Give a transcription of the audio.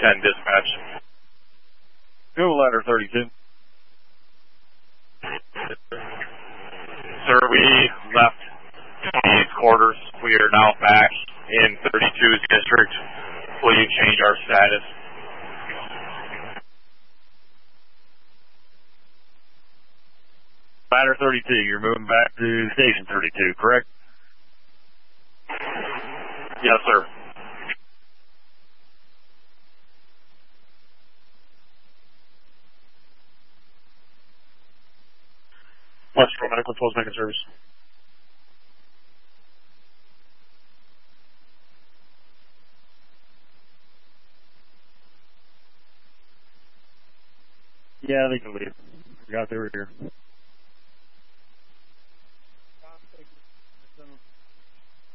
10 dispatch. Go ladder 32. Sir, we left these quarters. We are now back in 32's district. Will you change our status? Ladder 32, you're moving back to station 32, correct? Yes, sir. Westboro Medical Post making service. Yeah, they can leave. Forgot they were here.